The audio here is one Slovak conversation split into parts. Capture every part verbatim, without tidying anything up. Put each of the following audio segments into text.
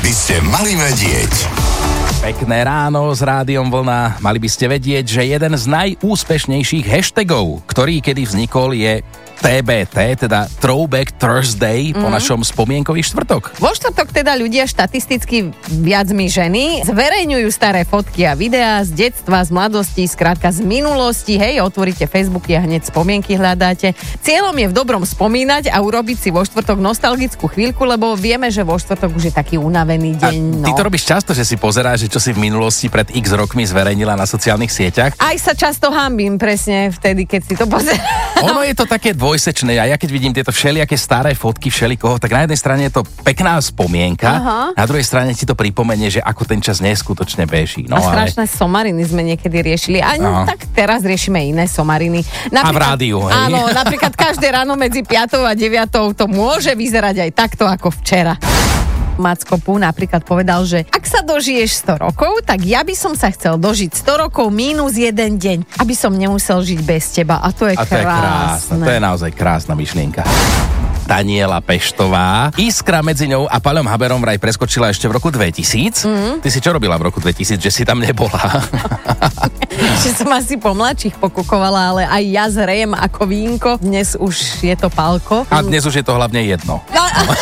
by ste mali vedieť. Pekné ráno s Rádiom Vlna. Mali by ste vedieť, že jeden z najúspešnejších hashtagov, ktorý kedy vznikol, je té bé té, teda Throwback Thursday, mm. po našom spomienkový štvrtok. Vo štvrtok teda ľudia štatisticky viac mi ženy zverejňujú staré fotky a videá z detstva, z mladosti, skrátka z minulosti. Hej, otvoríte Facebooky a hneď spomienky hľadáte. Cieľom je v dobrom spomínať a urobiť si vo štvrtok nostalgickú chvíľku, lebo vieme, že vo štvrtok už je taký unavený deň. A ty no. to robíš často, že si pozeráš, že čo si v minulosti pred x rokmi zverejnila na sociálnych sieťach? Aj sa často hanbím presne vtedy, keď si to pozerám. Ono je to také dvojsečné a ja keď vidím tieto všelijaké staré fotky všelikoho, tak na jednej strane je to pekná spomienka, aha. na druhej strane ti to pripomenie, že ako ten čas neskutočne beží. No, a strašné ale... somariny sme niekedy riešili. A no. tak teraz riešime iné somariny. Napríklad, a v rádiu, hej? Áno, napríklad každé ráno medzi piatou a deviatou to môže vyzerať aj takto ako včera. Macko Pú napríklad povedal, že ak sa dožiješ sto rokov, tak ja by som sa chcel dožiť sto rokov mínus jeden deň, aby som nemusel žiť bez teba. A to je a to krásne. Je krásne. To je naozaj krásna myšlienka. Daniela Peštová. Iskra medzi ňou a Paľom Haberom vraj preskočila ešte v roku dvetisíc. Mm. Ty si čo robila v roku dvetisíc, že si tam nebola? Že som asi po mladších pokukovala, ale aj ja zrejem ako vínko. Dnes už je to Pálko. A dnes už je to hlavne jedno. No.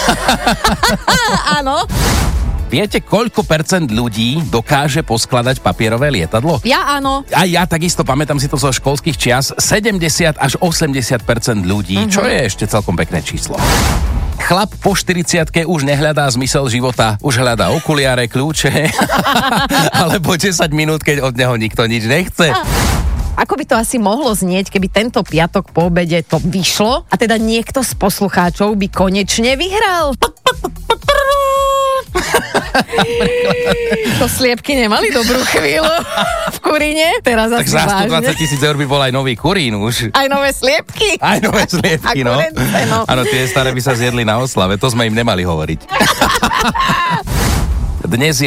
Áno. Viete, koľko percent ľudí dokáže poskladať papierové lietadlo? Ja áno. A ja takisto, pamätám si to zo školských čias, sedemdesiat až osemdesiat percent ľudí, uh-huh. čo je ešte celkom pekné číslo. Chlap po štyridsiatke už nehľadá zmysel života, už hľadá okuliare, kľúče, alebo desať minút, keď od neho nikto nič nechce. A- Ako by to asi mohlo znieť, keby tento piatok po obede to vyšlo a teda niekto z poslucháčov by konečne vyhral? To sliepky nemali dobrú chvíľu v Kuríne. Teraz tak asi za vážne. stodvadsať tisíc eur by bol aj nový Kurín už. Aj nové sliepky. Aj nové sliepky, no. no. Áno, tie staré by sa zjedli na oslave, to sme im nemali hovoriť. Dnes je